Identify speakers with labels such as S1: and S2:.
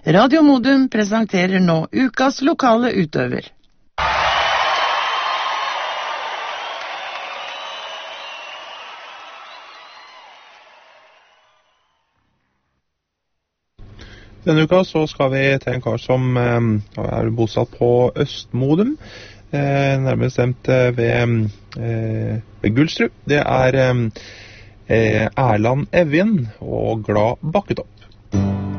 S1: Radio Modum presenterer nå ukas lokale utøver.
S2: Denne uka så skal vi til en kar som er bosatt på Østmodum, nærmere bestemt ved Gullstrud. Det er Erland Evjen og Glad Bakketopp.